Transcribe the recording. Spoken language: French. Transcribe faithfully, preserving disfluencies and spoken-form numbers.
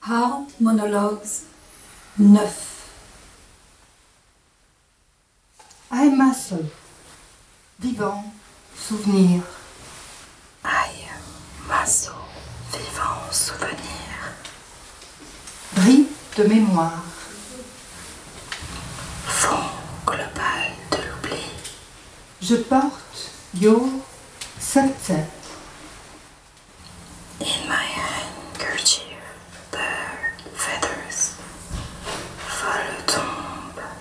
Heart Monologues neuf. I muscle, vivant, souvenir. I muscle, vivant, souvenir. Bris de mémoire. Fond global de l'oubli. Je porte your sunset. In my